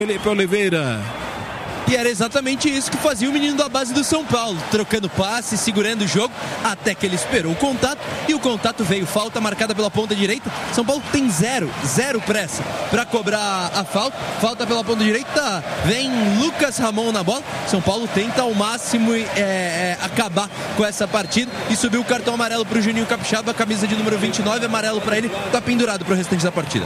Felipe Oliveira. E era exatamente isso que fazia o menino da base do São Paulo, trocando passe, segurando o jogo, até que ele esperou o contato, e o contato veio, falta marcada pela ponta direita. São Paulo tem zero pressa para cobrar a falta pela ponta direita, vem Lucas Ramon na bola. São Paulo tenta ao máximo acabar com essa partida e subiu o cartão amarelo para o Juninho Capixaba, camisa de número 29, amarelo para ele, tá pendurado para o restante da partida.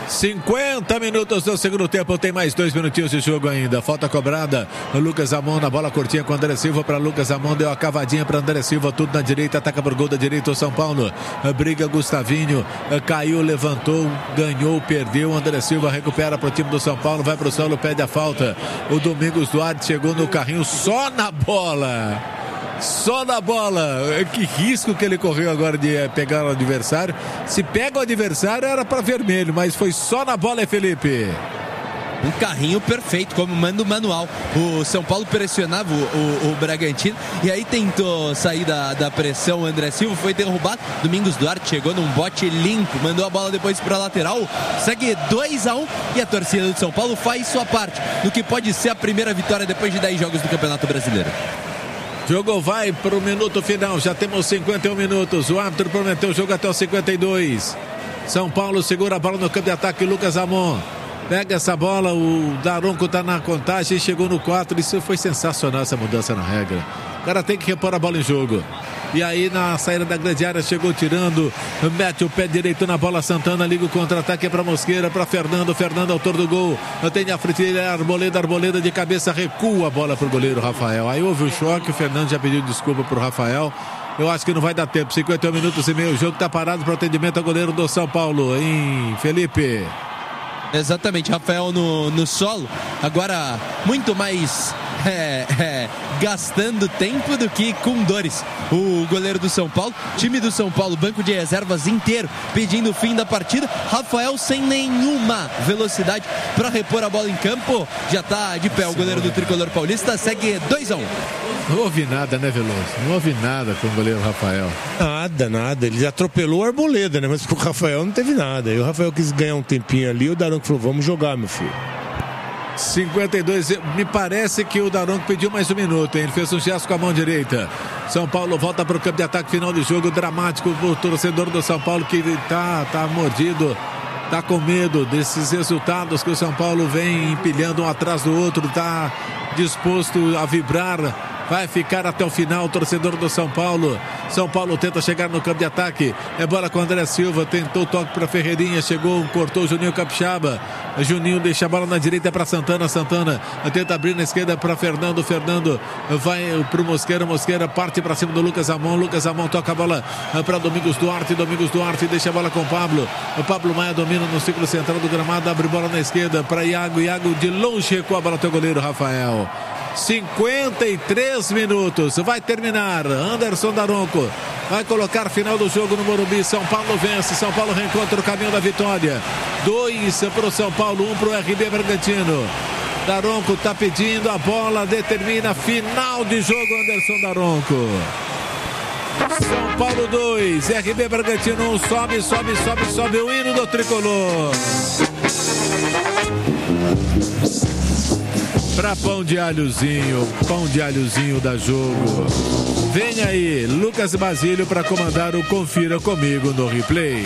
50 minutos do segundo tempo, tem mais 2 minutinhos de jogo ainda. Falta cobrada, o Lucas Ramon na bola curtinha com o André Silva para Lucas Ramon, deu a cavadinha para André Silva, tudo na direita, ataca por gol da direita o São Paulo. Briga Gustavinho, caiu, levantou, ganhou, perdeu. André Silva recupera para o time do São Paulo, vai para o solo, pede a falta. O Domingos Duarte chegou no carrinho só na bola. Só na bola. Que risco que ele correu agora de pegar o adversário. Se pega o adversário era para vermelho, mas foi só na bola, Felipe. Um carrinho perfeito, como manda o manual. O São Paulo pressionava o Bragantino e aí tentou sair da pressão. O André Silva foi derrubado. Domingos Duarte chegou num bote limpo, mandou a bola depois para a lateral. Segue 2-1 e a torcida do São Paulo faz sua parte no que pode ser a primeira vitória depois de 10 jogos do Campeonato Brasileiro. Jogo vai para o minuto final, já temos 51 minutos. O árbitro prometeu o jogo até os 52. São Paulo segura a bola no campo de ataque. Lucas Ramon pega essa bola. O Daronco está na contagem, chegou no 4. Isso foi sensacional, essa mudança na regra. O cara tem que repor a bola em jogo. E aí na saída da grande área chegou tirando, mete o pé direito na bola. Santana liga o contra-ataque para Mosqueira, para Fernando, autor do gol, tem a frente, Arboleda de cabeça, recua a bola para o goleiro Rafael. Aí houve o choque, o Fernando já pediu desculpa para o Rafael. Eu acho que não vai dar tempo, 51 minutos e meio, o jogo está parado para o atendimento ao goleiro do São Paulo, hein, Felipe? Exatamente, Rafael no solo, agora muito mais gastando tempo do que com dores. O goleiro do São Paulo, time do São Paulo, banco de reservas inteiro, pedindo o fim da partida. Rafael sem nenhuma velocidade para repor a bola em campo, já está de pé o goleiro do Tricolor Paulista, segue 2-1. Não houve nada, né, Veloso? Não houve nada com o goleiro Rafael. Nada. Ele atropelou a Arboleda, né? Mas pro Rafael não teve nada. E o Rafael quis ganhar um tempinho ali, o Daronco falou, vamos jogar, meu filho. 52, me parece que o Daronco pediu mais um minuto, hein? Ele fez um gesto com a mão direita. São Paulo volta para o campo de ataque, final de jogo dramático para o torcedor do São Paulo que tá mordido, tá com medo desses resultados que o São Paulo vem empilhando um atrás do outro, tá disposto a vibrar. Vai ficar até o final o torcedor do São Paulo. São Paulo tenta chegar no campo de ataque. É bola com o André Silva. Tentou o toque para Ferreirinha. Chegou, cortou o Juninho Capixaba. Juninho deixa a bola na direita para Santana. Santana tenta abrir na esquerda para Fernando. Fernando vai para o Mosqueira. Mosqueira parte para cima do Lucas Ramon. Lucas Ramon toca a bola para Domingos Duarte. Domingos Duarte deixa a bola com o Pablo. O Pablo Maia domina no círculo central do gramado. Abre bola na esquerda para Iago. Iago de longe recua a bola até o goleiro Rafael. 53 minutos, vai terminar. Anderson Daronco vai colocar final do jogo no Morumbi. São Paulo vence, São Paulo reencontra o caminho da vitória. 2 para o São Paulo, 1 para o RB Bragantino. Daronco está pedindo a bola, determina final de jogo. Anderson Daronco. São Paulo 2, RB Bragantino 1, sobe o hino do tricolor. Pra pão de alhozinho da jogo. Vem aí, Lucas Basílio para comandar o Confira Comigo no replay.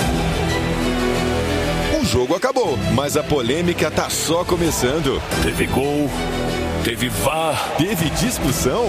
O jogo acabou, mas a polêmica tá só começando. Teve gol, teve VAR, teve discussão.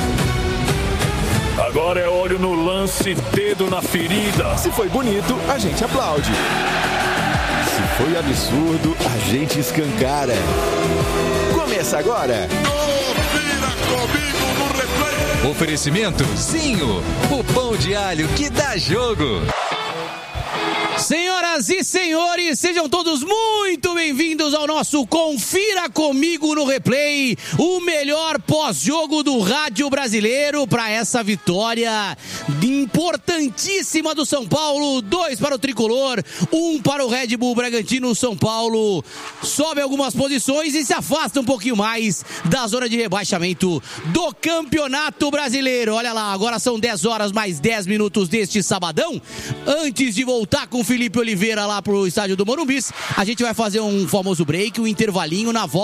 Agora é olho no lance, dedo na ferida. Se foi bonito, a gente aplaude. Se foi absurdo, a gente escancara. Começa agora. Confira Comigo no replay. Oferecimento Zinho, o pão de alho que dá jogo. Senhoras e senhores, sejam todos muito bem-vindos ao nosso Confira Comigo no Replay, o melhor pós-jogo do rádio brasileiro para essa vitória importantíssima do São Paulo. 2 para o Tricolor, 1 para o Red Bull Bragantino. São Paulo sobe algumas posições e se afasta um pouquinho mais da zona de rebaixamento do Campeonato Brasileiro. Olha lá, agora são 10 horas mais 10 minutos deste sabadão. Antes de voltar com o Felipe Oliveira lá pro estádio do Morumbi. A gente vai fazer um famoso break, um intervalinho na volta.